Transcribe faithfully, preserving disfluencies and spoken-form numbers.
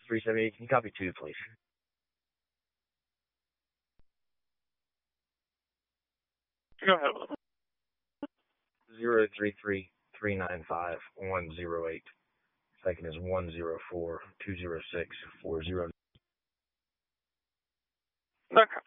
three seventy-eight. Can you copy two, please? Go ahead. Zero three three three nine five one zero eight. Second is one zero four two zero six four zero. Okay.